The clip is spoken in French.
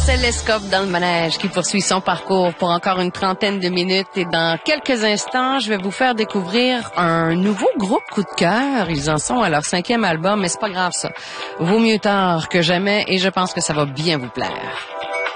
Célescope dans le manège qui poursuit son parcours pour encore une trentaine de minutes et dans quelques instants, je vais vous faire découvrir un nouveau groupe coup de cœur. Ils en sont à leur 5e album, mais c'est pas grave ça. Vaut mieux tard que jamais et je pense que ça va bien vous plaire.